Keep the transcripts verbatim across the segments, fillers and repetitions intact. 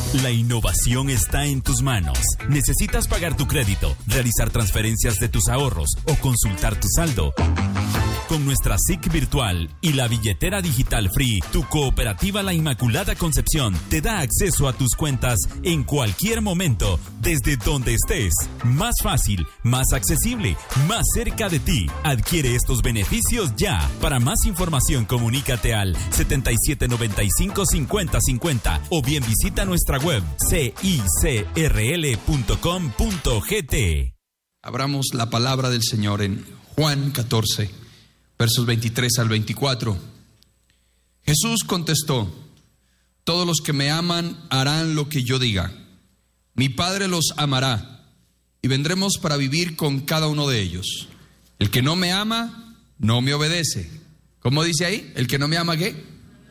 La innovación está en tus manos. ¿Necesitas pagar tu crédito, realizar transferencias de tus ahorros o consultar tu saldo? Con nuestra S I C virtual y la billetera digital Free, tu cooperativa La Inmaculada Concepción te da acceso a tus cuentas en cualquier momento, desde donde estés. Más fácil, más accesible, más cerca de ti. Adquiere estos beneficios ya. Para más información, comunícate al setenta y siete noventa y cinco cincuenta cincuenta o bien visita nuestra web c i c r l punto com punto g t. Abramos la palabra del Señor en Juan catorce, versos veintitrés al veinticuatro. Jesús contestó: todos los que me aman harán lo que yo diga. Mi Padre los amará y vendremos para vivir con cada uno de ellos. El que no me ama, no me obedece. ¿Cómo dice ahí? ¿El que no me ama qué?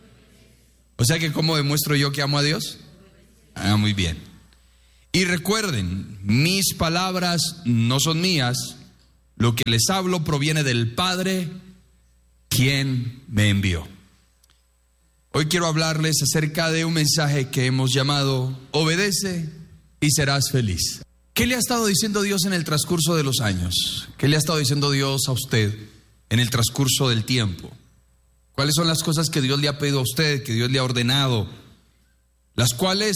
O sea que ¿cómo demuestro yo que amo a Dios? Ah, muy bien. Y recuerden, mis palabras no son mías. Lo que les hablo proviene del Padre, quien me envió. Hoy quiero hablarles acerca de un mensaje que hemos llamado Obedece y serás feliz. ¿Qué le ha estado diciendo Dios en el transcurso de los años? ¿Qué le ha estado diciendo Dios a usted en el transcurso del tiempo? ¿Cuáles son las cosas que Dios le ha pedido a usted, que Dios le ha ordenado? Las cuales,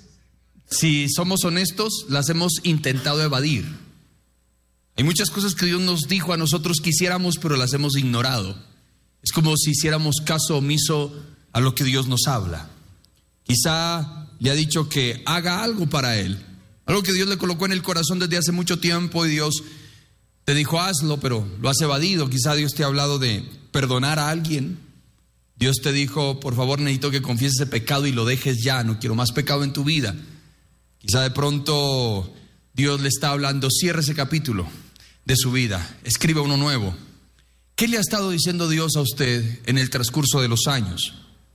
si somos honestos, las hemos intentado evadir. Hay muchas cosas que Dios nos dijo a nosotros que hiciéramos, pero las hemos ignorado. Es como si hiciéramos caso omiso a lo que Dios nos habla. Quizá le ha dicho que haga algo para Él, algo que Dios le colocó en el corazón desde hace mucho tiempo y Dios te dijo hazlo, pero lo has evadido. Quizá Dios te ha hablado de perdonar a alguien. Dios te dijo, por favor, necesito que confieses ese pecado y lo dejes ya, no quiero más pecado en tu vida. Quizá de pronto Dios le está hablando, cierre ese capítulo de su vida, escriba uno nuevo. ¿Qué le ha estado diciendo Dios a usted en el transcurso de los años?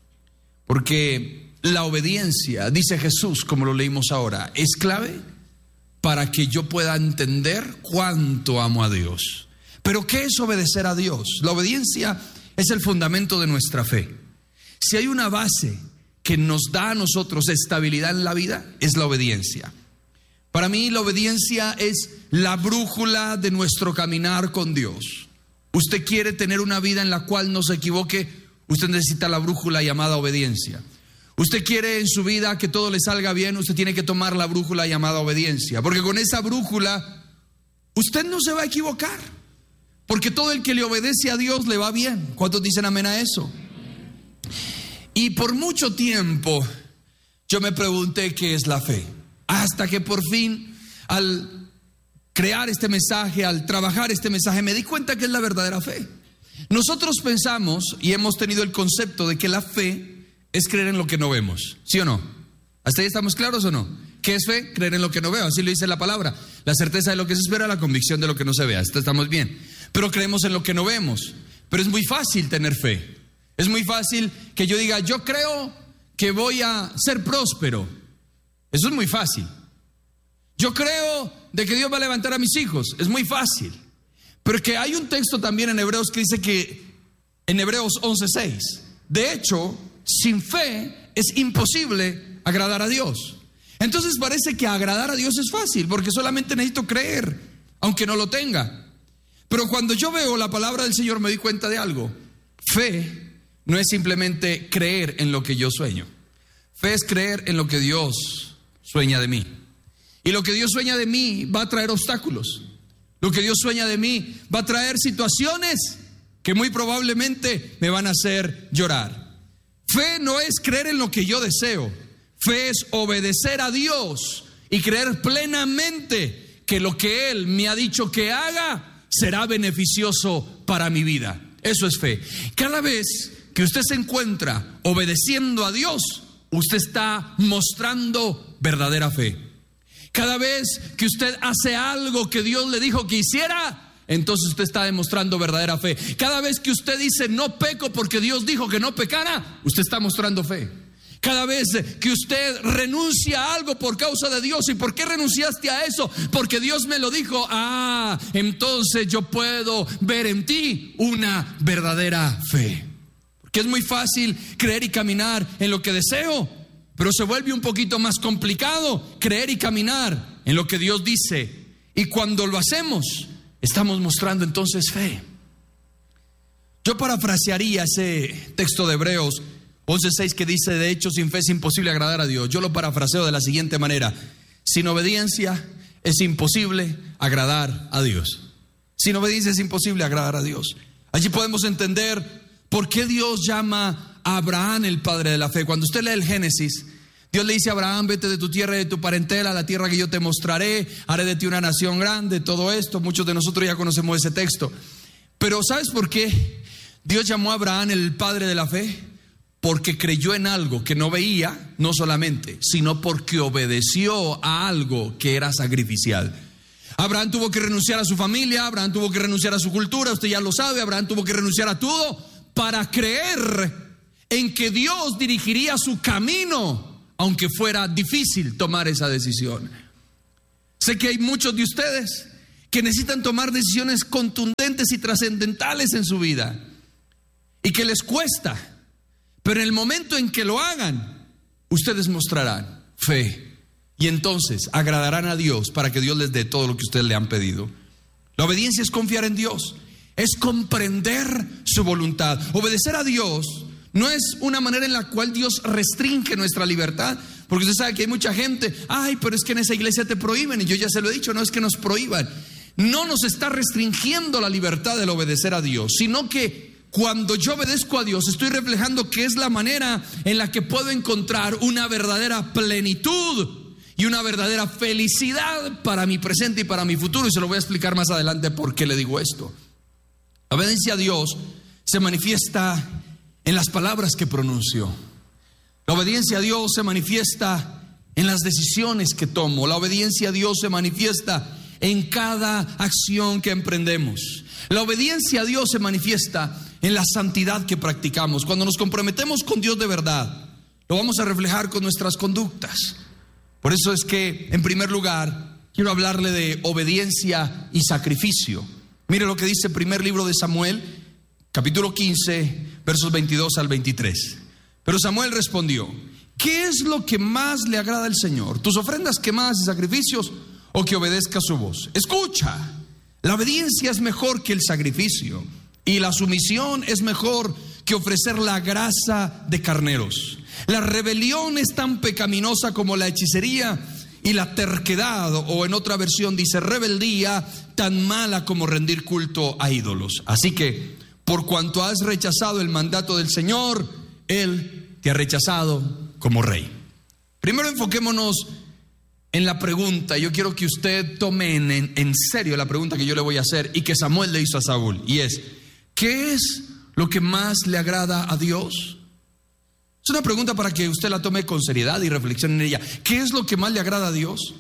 Porque la obediencia, dice Jesús, como lo leímos ahora, es clave para que yo pueda entender cuánto amo a Dios. ¿Pero qué es obedecer a Dios? La obediencia es el fundamento de nuestra fe. Si hay una base que nos da a nosotros estabilidad en la vida, es la obediencia. Para mí la obediencia es la brújula de nuestro caminar con Dios. Usted quiere tener una vida en la cual no se equivoque, usted necesita la brújula llamada obediencia. Usted quiere en su vida que todo le salga bien, usted tiene que tomar la brújula llamada obediencia. Porque con esa brújula usted no se va a equivocar. Porque todo el que le obedece a Dios le va bien. ¿Cuántos dicen amén a eso? Y por mucho tiempo yo me pregunté qué es la fe. Hasta que por fin, al crear este mensaje, al trabajar este mensaje, me di cuenta que es la verdadera fe. Nosotros pensamos y hemos tenido el concepto de que la fe es creer en lo que no vemos. ¿Sí o no? ¿Hasta ahí estamos claros o no? ¿Qué es fe? Creer en lo que no veo. Así lo dice la palabra. La certeza de lo que se espera, la convicción de lo que no se vea. Esto estamos bien. Pero creemos en lo que no vemos. Pero es muy fácil tener fe. Es muy fácil que yo diga, yo creo que voy a ser próspero. Eso es muy fácil. Yo creo de que Dios va a levantar a mis hijos. Es muy fácil. Pero que hay un texto también en Hebreos que dice que, en Hebreos once seis, de hecho, sin fe es imposible agradar a Dios. Entonces parece que agradar a Dios es fácil, porque solamente necesito creer, aunque no lo tenga. Pero cuando yo veo la palabra del Señor me doy cuenta de algo. Fe no es simplemente creer en lo que yo sueño. Fe es creer en lo que Dios sueña de mí. Y lo que Dios sueña de mí va a traer obstáculos. Lo que Dios sueña de mí va a traer situaciones que muy probablemente me van a hacer llorar. Fe no es creer en lo que yo deseo. Fe es obedecer a Dios y creer plenamente que lo que Él me ha dicho que haga será beneficioso para mi vida. Eso es fe. Cada vez que usted se encuentra obedeciendo a Dios, usted está mostrando verdadera fe. Cada vez que usted hace algo que Dios le dijo que hiciera, entonces usted está demostrando verdadera fe. Cada vez que usted dice no peco porque Dios dijo que no pecara, usted está mostrando fe. Cada vez que usted renuncia a algo por causa de Dios, ¿y por qué renunciaste a eso? Porque Dios me lo dijo. Ah, entonces yo puedo ver en ti una verdadera fe. Porque es muy fácil creer y caminar en lo que deseo, pero se vuelve un poquito más complicado creer y caminar en lo que Dios dice. Y cuando lo hacemos, estamos mostrando entonces fe. Yo parafrasearía ese texto de Hebreos once seis que dice: de hecho, sin fe es imposible agradar a Dios. Yo lo parafraseo de la siguiente manera: sin obediencia es imposible agradar a Dios. Sin obediencia es imposible agradar a Dios. Allí podemos entender por qué Dios llama a Abraham el padre de la fe. Cuando usted lee el Génesis, Dios le dice a Abraham: vete de tu tierra y de tu parentela a la tierra que yo te mostraré, haré de ti una nación grande, todo esto. Muchos de nosotros ya conocemos ese texto. Pero ¿sabes por qué Dios llamó a Abraham el padre de la fe? Porque creyó en algo que no veía, no solamente, sino porque obedeció a algo que era sacrificial. Abraham tuvo que renunciar a su familia, Abraham tuvo que renunciar a su cultura, usted ya lo sabe. Abraham tuvo que renunciar a todo para creer en que Dios dirigiría su camino, aunque fuera difícil tomar esa decisión. Sé que hay muchos de ustedes que necesitan tomar decisiones contundentes y trascendentales en su vida y que les cuesta, pero en el momento en que lo hagan, ustedes mostrarán fe y entonces agradarán a Dios para que Dios les dé todo lo que ustedes le han pedido. La obediencia es confiar en Dios, es comprender su voluntad. Obedecer a Dios no es una manera en la cual Dios restringe nuestra libertad, porque usted sabe que hay mucha gente: ay, pero es que en esa iglesia te prohíben. Y yo ya se lo he dicho, no es que nos prohíban. No nos está restringiendo la libertad del obedecer a Dios, sino que cuando yo obedezco a Dios, estoy reflejando que es la manera en la que puedo encontrar una verdadera plenitud y una verdadera felicidad para mi presente y para mi futuro. Y se lo voy a explicar más adelante por qué le digo esto. La obediencia a Dios se manifiesta en las palabras que pronuncio. La obediencia a Dios se manifiesta en las decisiones que tomo. La obediencia a Dios se manifiesta en cada acción que emprendemos. La obediencia a Dios se manifiesta en la santidad que practicamos. Cuando nos comprometemos con Dios de verdad, lo vamos a reflejar con nuestras conductas. Por eso es que, en primer lugar, quiero hablarle de obediencia y sacrificio. Mire lo que dice el primer libro de Samuel, capítulo quince, versos veintidós al veintitrés. Pero Samuel respondió: ¿qué es lo que más le agrada al Señor? ¿Tus ofrendas quemadas y sacrificios, o que obedezca su voz? Escucha, la obediencia es mejor que el sacrificio, y la sumisión es mejor que ofrecer la grasa de carneros. La rebelión es tan pecaminosa como la hechicería, y la terquedad, o en otra versión dice rebeldía, tan mala como rendir culto a ídolos. Así que, por cuanto has rechazado el mandato del Señor, Él te ha rechazado como rey. Primero enfoquémonos en la pregunta. Yo quiero que usted tome en, en, en serio la pregunta que yo le voy a hacer y que Samuel le hizo a Saúl, y es: ¿qué es lo que más le agrada a Dios? Es una pregunta para que usted la tome con seriedad y reflexione en ella. ¿Qué es lo que más le agrada a Dios?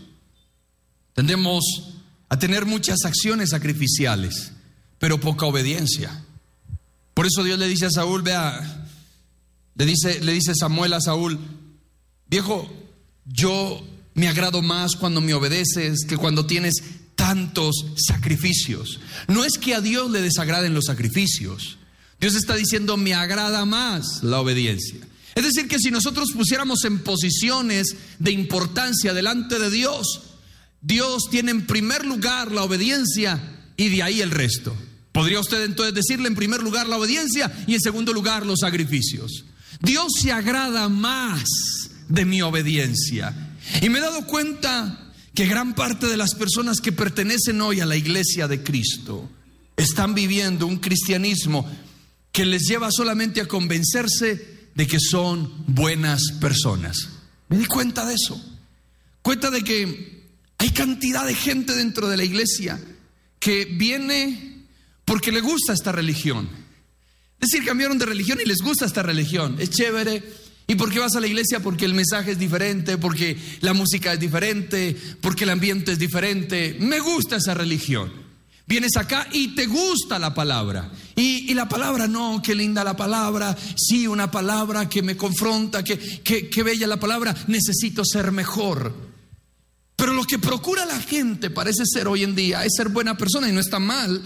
Tendemos a tener muchas acciones sacrificiales, pero poca obediencia. Por eso Dios le dice a Saúl, vea, le dice, le dice Samuel a Saúl: viejo, yo me agrado más cuando me obedeces que cuando tienes tantos sacrificios. No es que a Dios le desagraden los sacrificios. Dios está diciendo: me agrada más la obediencia. Es decir, que si nosotros pusiéramos en posiciones de importancia delante de Dios, Dios tiene en primer lugar la obediencia y de ahí el resto. ¿Podría usted entonces decirle en primer lugar la obediencia y en segundo lugar los sacrificios? Dios se agrada más de mi obediencia. Y me he dado cuenta que gran parte de las personas que pertenecen hoy a la iglesia de Cristo están viviendo un cristianismo que les lleva solamente a convencerse de que son buenas personas. Me di cuenta de eso. Cuenta de que hay cantidad de gente dentro de la iglesia que viene porque le gusta esta religión. Es decir, cambiaron de religión y les gusta esta religión. Es chévere. ¿Y por qué vas a la iglesia? Porque el mensaje es diferente, porque la música es diferente, porque el ambiente es diferente. Me gusta esa religión. Vienes acá y te gusta la palabra. Y, y la palabra, no, qué linda la palabra. Sí, una palabra que me confronta, que, que, que bella la palabra. Necesito ser mejor. Pero lo que procura la gente parece ser hoy en día es ser buena persona, y no está mal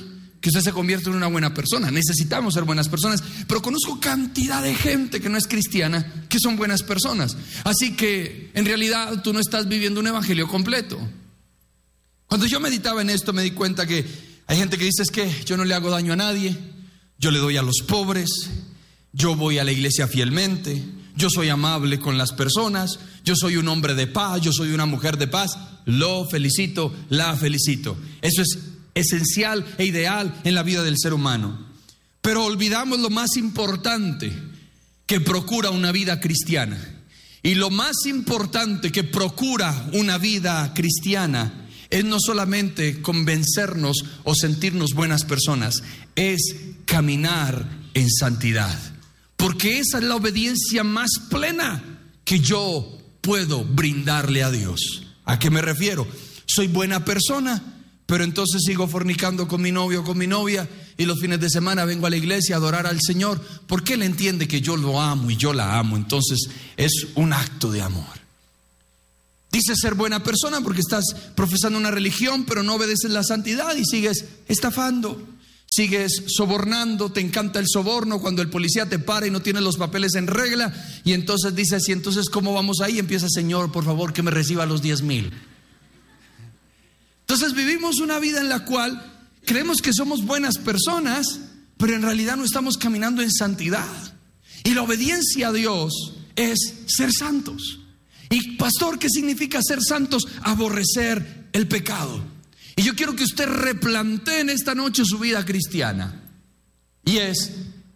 que usted se convierta en una buena persona. Necesitamos ser buenas personas, pero conozco cantidad de gente que no es cristiana, que son buenas personas. Así que en realidad tú no estás viviendo un evangelio completo. Cuando yo meditaba en esto me di cuenta que hay gente que dice: es que yo no le hago daño a nadie, yo le doy a los pobres, yo voy a la iglesia fielmente, yo soy amable con las personas, yo soy un hombre de paz, yo soy una mujer de paz. Lo felicito, la felicito. Eso es esencial e ideal en la vida del ser humano. Pero olvidamos lo más importante que procura una vida cristiana. Y lo más importante que procura una vida cristiana es no solamente convencernos o sentirnos buenas personas, es caminar en santidad. Porque esa es la obediencia más plena que yo puedo brindarle a Dios. ¿A qué me refiero? Soy buena persona, pero entonces sigo fornicando con mi novio o con mi novia, y los fines de semana vengo a la iglesia a adorar al Señor, porque Él entiende que yo lo amo y yo la amo. Entonces es un acto de amor. Dices ser buena persona porque estás profesando una religión, pero no obedeces la santidad y sigues estafando, sigues sobornando. Te encanta el soborno cuando el policía te para y no tienes los papeles en regla, y entonces dices: ¿y entonces cómo vamos ahí? Y empieza: Señor, por favor, que me reciba los diez mil. Entonces vivimos una vida en la cual creemos que somos buenas personas, pero en realidad no estamos caminando en santidad. Y la obediencia a Dios es ser santos. Y pastor, ¿qué significa ser santos? Aborrecer el pecado. Y yo quiero que usted replantee en esta noche su vida cristiana. Y es: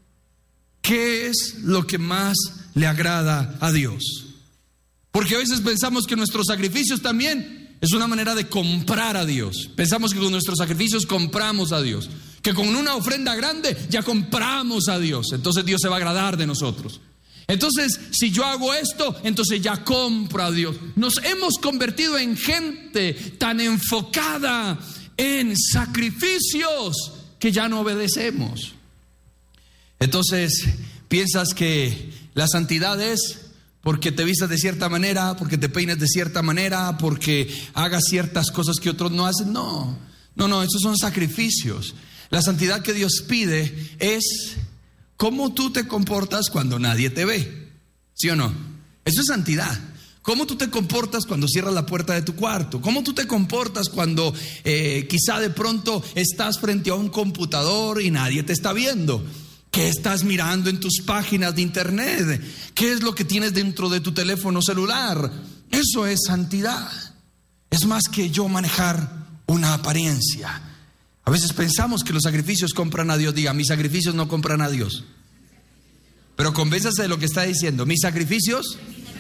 ¿qué es lo que más le agrada a Dios? Porque a veces pensamos que nuestros sacrificios también es una manera de comprar a Dios. Pensamos que con nuestros sacrificios compramos a Dios, que con una ofrenda grande ya compramos a Dios. Entonces Dios se va a agradar de nosotros. Entonces, si yo hago esto, entonces ya compro a Dios. Nos hemos convertido en gente tan enfocada en sacrificios que ya no obedecemos. Entonces, piensas que la santidad es porque te vistas de cierta manera, porque te peines de cierta manera, porque hagas ciertas cosas que otros no hacen. No, no, no, esos son sacrificios. La santidad que Dios pide es cómo tú te comportas cuando nadie te ve. ¿Sí o no? Eso es santidad. ¿Cómo tú te comportas cuando cierras la puerta de tu cuarto? ¿Cómo tú te comportas cuando eh, quizá de pronto estás frente a un computador y nadie te está viendo? ¿Qué estás mirando en tus páginas de internet? ¿Qué es lo que tienes dentro de tu teléfono celular? Eso es santidad. Es más que yo manejar una apariencia. A veces pensamos que los sacrificios compran a Dios. Diga: mis sacrificios no compran a Dios. Pero convénzase de lo que está diciendo. Mis sacrificios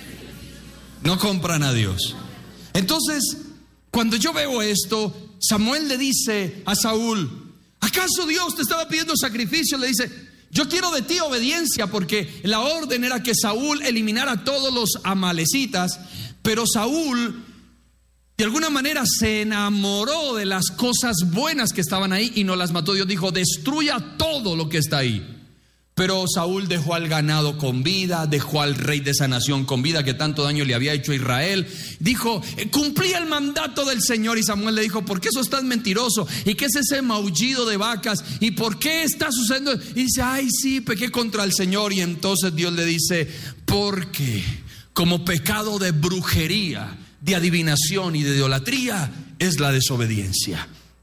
no compran a Dios. Entonces, cuando yo veo esto, Samuel le dice a Saúl: ¿acaso Dios te estaba pidiendo sacrificio? Le dice: yo quiero de ti obediencia, porque la orden era que Saúl eliminara a todos los amalecitas. Pero Saúl de alguna manera se enamoró de las cosas buenas que estaban ahí y no las mató. Dios dijo: destruya todo lo que está ahí. Pero Saúl dejó al ganado con vida, dejó al rey de esa nación con vida que tanto daño le había hecho a Israel. Dijo: cumplía el mandato del Señor. Y Samuel le dijo: ¿por qué sos tan mentiroso? ¿Y qué es ese maullido de vacas? ¿Y por qué está sucediendo? Y dice: ay, sí, pequé contra el Señor. Y entonces Dios le dice: porque como pecado de brujería, de adivinación y de idolatría es la desobediencia.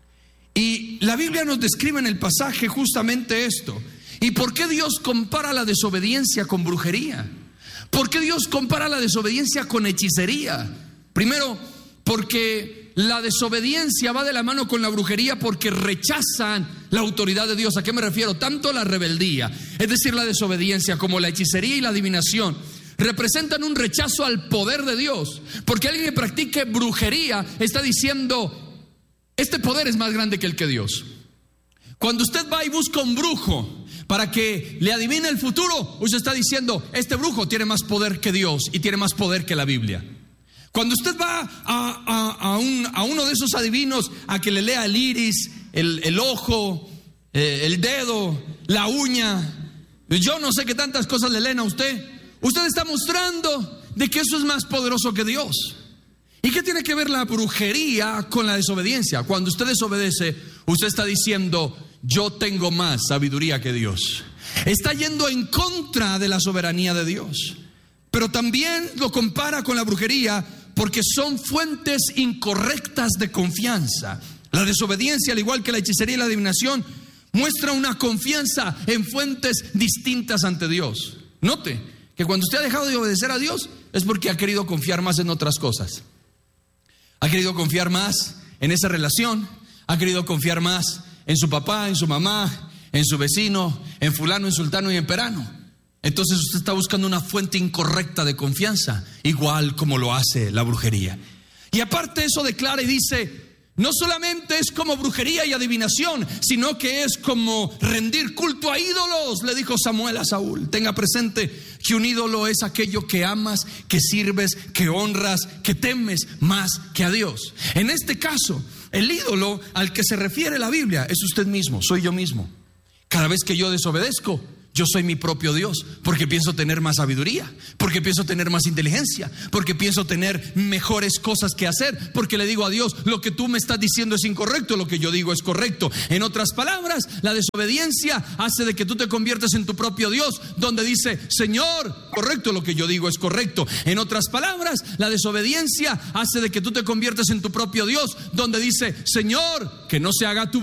Y la Biblia nos describe en el pasaje justamente esto. ¿Y por qué Dios compara la desobediencia con brujería? ¿Por qué Dios compara la desobediencia con hechicería? Primero, porque la desobediencia va de la mano con la brujería, porque rechazan la autoridad de Dios. ¿A qué me refiero? Tanto la rebeldía, es decir, la desobediencia, como la hechicería y la adivinación representan un rechazo al poder de Dios. Porque alguien que practique brujería está diciendo: este poder es más grande que el que Dios. Cuando usted va y busca un brujo para que le adivine el futuro, usted está diciendo: este brujo tiene más poder que Dios y tiene más poder que la Biblia. Cuando usted va a, a, a, un, a uno de esos adivinos a que le lea el iris, el, el ojo, eh, el dedo, la uña, yo no sé qué tantas cosas le leen a usted, usted está mostrando de que eso es más poderoso que Dios. ¿Y qué tiene que ver la brujería con la desobediencia? Cuando usted desobedece, usted está diciendo: yo tengo más sabiduría que Dios. Está yendo en contra de la soberanía de Dios. Pero también lo compara con la brujería porque son fuentes incorrectas de confianza. La desobediencia, al igual que la hechicería y la adivinación, muestra una confianza en fuentes distintas ante Dios. Note que cuando usted ha dejado de obedecer a Dios es porque ha querido confiar más en otras cosas. Ha querido confiar más en esa relación, ha querido confiar más en su papá, en su mamá, en su vecino, en fulano, en sultano y en perano. Entonces usted está buscando una fuente incorrecta de confianza, igual como lo hace la brujería. Y aparte eso declara y dice, no solamente es como brujería y adivinación, sino que es como rendir culto a ídolos, le dijo Samuel a Saúl. Tenga presente que un ídolo es aquello que amas, que sirves, que honras, que temes más que a Dios. En este caso, el ídolo al que se refiere la Biblia es usted mismo, soy yo mismo. Cada vez que yo desobedezco, yo soy mi propio Dios, porque pienso tener más sabiduría, porque pienso tener más inteligencia, porque pienso tener mejores cosas que hacer, porque le digo a Dios, lo que tú me estás diciendo es incorrecto, lo que yo digo es correcto. En otras palabras, la desobediencia hace de que tú te conviertas en tu propio Dios, donde dice, Señor, correcto, lo que yo digo es correcto. En otras palabras, la desobediencia hace de que tú te conviertas en tu propio Dios, donde dice, Señor, que no se haga tu